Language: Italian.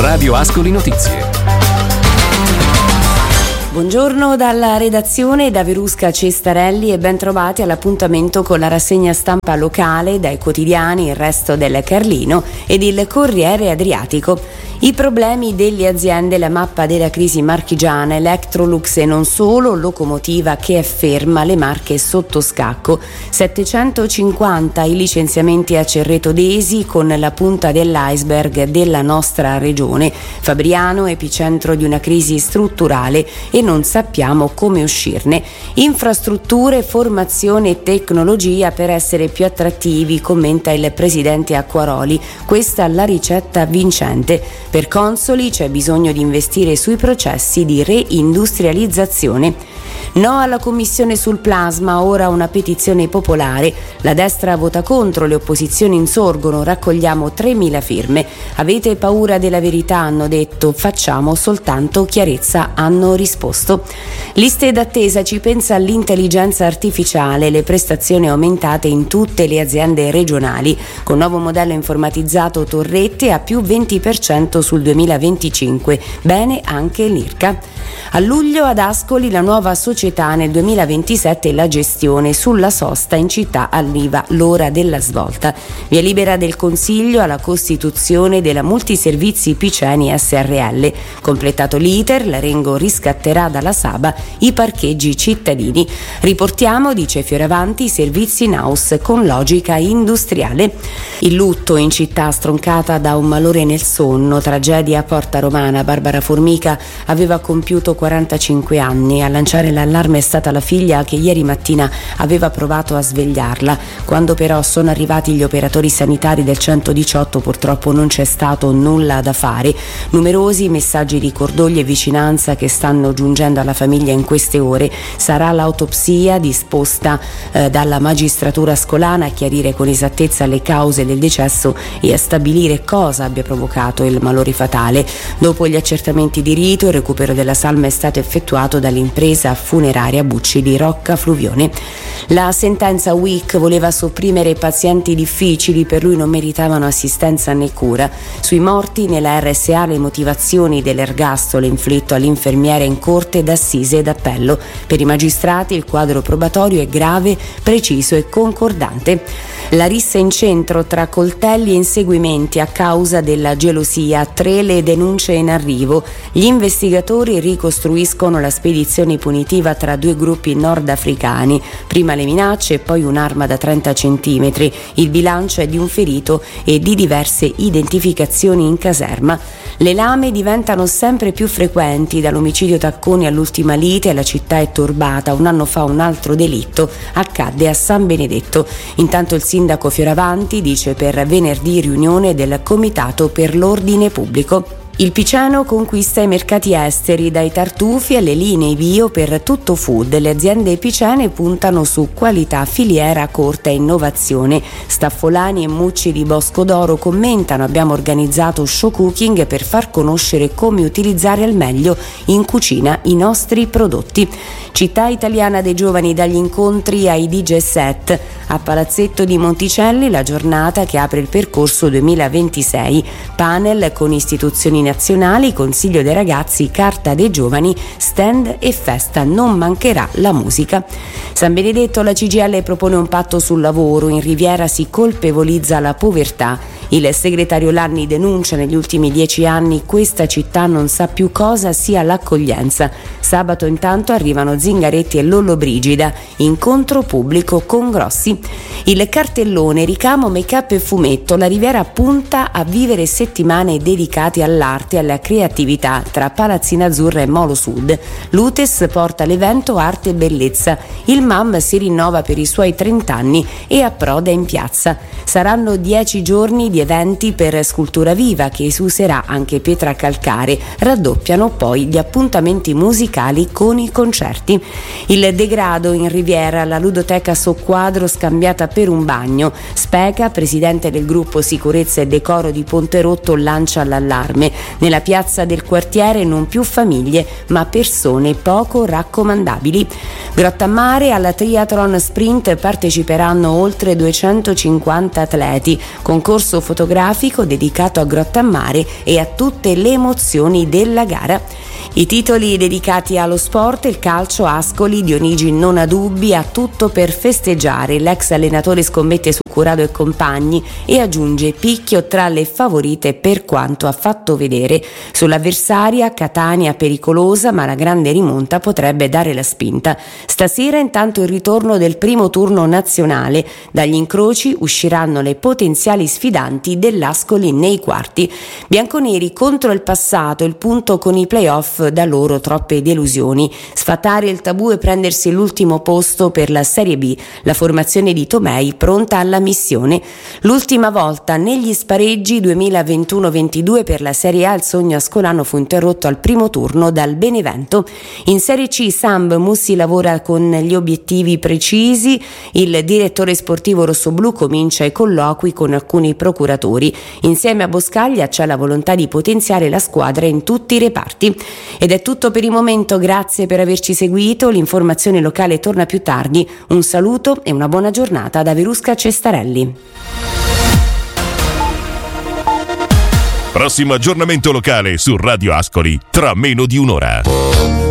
Radio Ascoli Notizie. Buongiorno dalla redazione da Verusca Cestarelli e ben trovati all'appuntamento con la rassegna stampa locale dai quotidiani Il Resto del Carlino ed il Corriere Adriatico. I problemi delle aziende, la mappa della crisi marchigiana, Electrolux e non solo, locomotiva che è ferma, le Marche sotto scacco. 750 i licenziamenti a Cerreto d'Esi con la punta dell'iceberg della nostra regione. Fabriano, epicentro di una crisi strutturale e non sappiamo come uscirne. Infrastrutture, formazione e tecnologia per essere più attrattivi, commenta il presidente Acquaroli. Questa la ricetta vincente. Per Consoli c'è bisogno di investire sui processi di reindustrializzazione. No alla commissione sul plasma, ora una petizione popolare. La destra vota contro, le opposizioni insorgono, raccogliamo 3.000 firme. Avete paura della verità, hanno detto, facciamo soltanto chiarezza, hanno risposto. Liste d'attesa, ci pensa l'intelligenza artificiale, le prestazioni aumentate in tutte le aziende regionali. Con nuovo modello informatizzato Torrette a più 20% sul 2025. Bene anche l'IRCA. A luglio ad Ascoli la nuova società, nel 2027 la gestione, sulla sosta in città arriva l'ora della svolta. Via libera del Consiglio alla costituzione della Multiservizi Piceni SRL. Completato l'iter, l'Arengo riscatterà dalla Saba i parcheggi cittadini. Riportiamo, dice Fioravanti, i servizi in house con logica industriale. Il lutto in città stroncata da un malore nel sonno, tragedia a Porta Romana. Barbara Formica aveva compiuto 45 anni. A lanciare l'allarme è stata la figlia che ieri mattina aveva provato a svegliarla. Quando però sono arrivati gli operatori sanitari del 118 purtroppo non c'è stato nulla da fare. Numerosi messaggi di cordoglio e vicinanza che stanno giungendo alla famiglia in queste ore. Sarà l'autopsia disposta dalla magistratura ascolana a chiarire con esattezza le cause del decesso e a stabilire cosa abbia provocato il malore fatale. Dopo gli accertamenti di rito, il recupero della salma è stato effettuato dall'impresa funeraria Bucci di Rocca Fluvione. La sentenza WIC voleva sopprimere pazienti difficili, per lui non meritavano assistenza né cura. Sui morti nella RSA le motivazioni dell'ergastolo inflitto all'infermiera in corte d'assise e d'appello. Per i magistrati il quadro probatorio è grave, preciso e concordante. La rissa in centro tra coltelli e inseguimenti a causa della gelosia, 3 le denunce in arrivo. Gli investigatori ricostruiscono la spedizione punitiva tra 2 gruppi nordafricani, prima le minacce e poi un'arma da 30 centimetri. Il bilancio è di un ferito e di diverse identificazioni in caserma. Le lame diventano sempre più frequenti, dall'omicidio Tacconi all'ultima lite la città è turbata. Un anno fa un altro delitto accadde a San Benedetto. Intanto il sindaco Fioravanti dice per venerdì riunione del Comitato per l'Ordine Pubblico. Il Piceno conquista i mercati esteri, dai tartufi alle linee bio per tutto food. Le aziende picene puntano su qualità, filiera corta e innovazione. Staffolani e Mucci di Bosco d'Oro commentano: abbiamo organizzato show cooking per far conoscere come utilizzare al meglio in cucina i nostri prodotti. Città italiana dei giovani, dagli incontri ai DJ set. A Palazzetto di Monticelli la giornata che apre il percorso 2026. Panel con istituzioni nazionali, Consiglio dei ragazzi, Carta dei giovani, stand e festa. Non mancherà la musica. San Benedetto, la CGIL propone un patto sul lavoro. In Riviera si colpevolizza la povertà. Il segretario Lanni denuncia: negli ultimi 10 anni questa città non sa più cosa sia l'accoglienza. Sabato intanto arrivano Zingaretti e Lollobrigida, incontro pubblico con Grossi. Il cartellone, ricamo, make-up e fumetto. La Riviera punta a vivere settimane dedicate all'arte e alla creatività tra Palazzina Azzurra e Molo Sud. L'Utes porta l'evento Arte e Bellezza. Il MAM si rinnova per i suoi 30 anni e approda in piazza. Saranno 10 giorni di eventi per Scultura Viva, che userà anche pietra calcare. Raddoppiano poi gli appuntamenti musicali con i concerti. Il degrado in Riviera, la ludoteca Soquadro scambiata per un bagno. Speca, presidente del gruppo Sicurezza e Decoro di Ponte Rotto, lancia l'allarme. Nella piazza del quartiere non più famiglie, ma persone poco raccomandabili. Grottammare alla Triathlon Sprint parteciperanno oltre 250 atleti, concorso fotografico dedicato a Grottammare e a tutte le emozioni della gara. I titoli dedicati allo sport, il calcio, Ascoli, Dionigi non ha dubbi, ha tutto per festeggiare. L'ex allenatore scommette su Curado e compagni e aggiunge picchio tra le favorite per quanto ha fatto vedere. Sull'avversaria Catania pericolosa, ma la grande rimonta potrebbe dare la spinta. Stasera intanto il ritorno del primo turno nazionale. Dagli incroci usciranno le potenziali sfidanti dell'Ascoli nei quarti. Bianconeri contro il passato, il punto con i playoff, da loro troppe delusioni. Sfatare il tabù e prendersi l'ultimo posto per la Serie B. La formazione di Tomei pronta alla missione. L'ultima volta negli spareggi 2021-22 per la Serie A il sogno ascolano fu interrotto al primo turno dal Benevento. In Serie C Samb Mussi lavora con gli obiettivi precisi. Il direttore sportivo rossoblù comincia i colloqui con alcuni procuratori. Insieme a Boscaglia c'è la volontà di potenziare la squadra in tutti i reparti. Ed è tutto per il momento, grazie per averci seguito. L'informazione locale torna più tardi. Un saluto e una buona giornata da Verusca Cestarelli. Prossimo aggiornamento locale su Radio Ascoli tra meno di un'ora.